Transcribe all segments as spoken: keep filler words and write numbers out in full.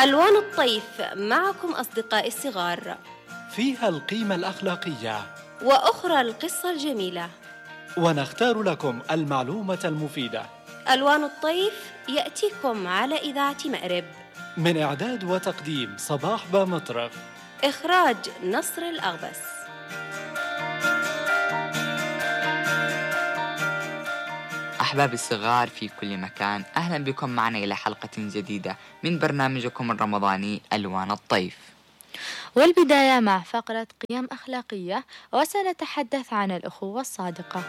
ألوان الطيف معكم أصدقائي الصغار، فيها القيمة الأخلاقية وأخرى القصة الجميلة، ونختار لكم المعلومة المفيدة. ألوان الطيف يأتيكم على إذاعة مأرب، من إعداد وتقديم صباح بامطرف، إخراج نصر الأغبس. أحباب الصغار في كل مكان، أهلا بكم معنا إلى حلقة جديدة من برنامجكم الرمضاني ألوان الطيف. والبداية مع فقرة قيم أخلاقية، وسنتحدث عن الأخوة الصادقة.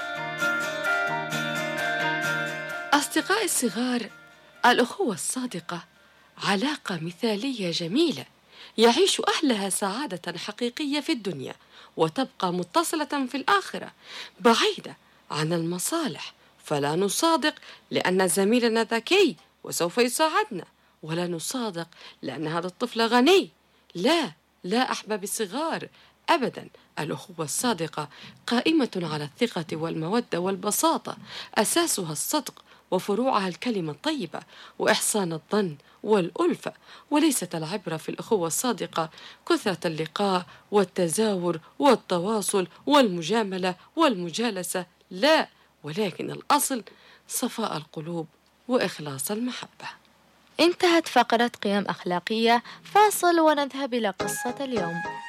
أصدقائي الصغار، الأخوة الصادقة علاقة مثالية جميلة يعيش أهلها سعادة حقيقية في الدنيا، وتبقى متصلة في الآخرة بعيدة عن المصالح. فلا نصادق لأن زميلنا ذكي وسوف يساعدنا، ولا نصادق لأن هذا الطفل غني. لا لا أحبابي الصغار، أبدا. الأخوة الصادقة قائمة على الثقة والمودة والبساطة، أساسها الصدق وفروعها الكلمة الطيبة وإحسان الظن والألفة. وليست العبرة في الأخوة الصادقة كثرة اللقاء والتزاور والتواصل والمجاملة والمجالسة، لا، ولكن الأصل صفاء القلوب وإخلاص المحبة. انتهت فقرة قيم أخلاقية، فاصل ونذهب إلى قصة اليوم.